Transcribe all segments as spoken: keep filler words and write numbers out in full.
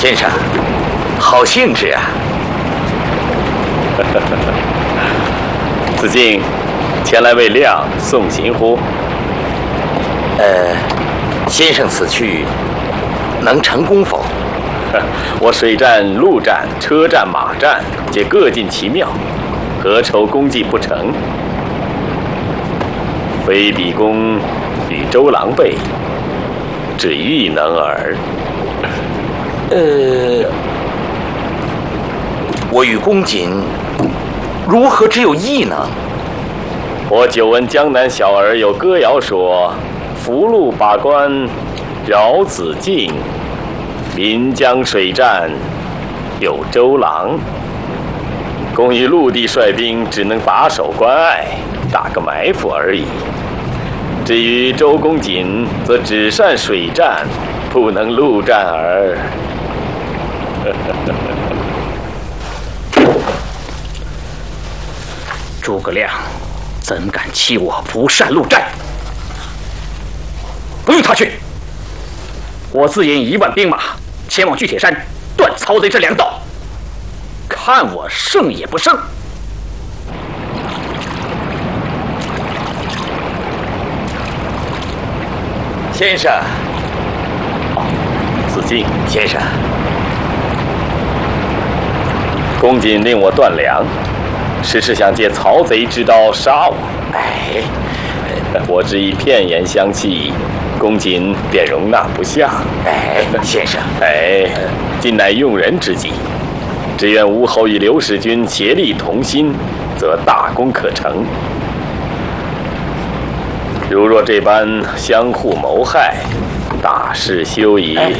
先生，好兴致啊！ 子敬，前来为亮送行乎？ 呃，先生此去能成功否？ 我水战、陆战、车战、马战，皆各尽其妙，何愁功绩不成？非比公与周郎辈，只异能耳。 呃，我与公瑾如何只有异能？ 我久闻江南小儿有歌谣说：“福禄把关饶子敬，临江水战有周郎。”公于陆地率兵，只能把守关隘，打个埋伏而已。至于周公瑾，则只善水战，不能陆战耳。 诸葛亮怎敢欺我不善陆战？不用他去，我自引一万兵马前往巨铁山，断曹贼这粮道，看我胜也不胜。 先生， 子敬先生， 公瑾令我断粮，实是想借曹贼之刀杀我。 哎， 我只以片言相弃，公瑾便容纳不下。 哎，先生， 哎，今乃用人之际，只愿吴侯与刘使君协力同心，则大功可成。如若这般相互谋害，大事休矣。 哎，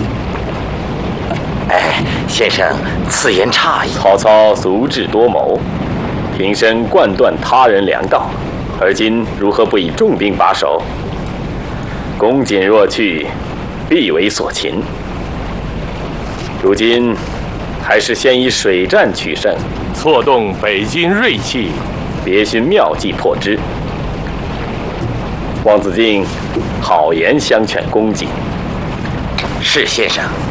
哎，先生，此言差矣。 曹操足智多谋，平生惯断他人粮道，而今如何不以重兵把守？公瑾若去，必为所擒。如今还是先以水战取胜， 挫动北军锐气， 别寻妙计破之。望子敬好言相劝公瑾。 是先生。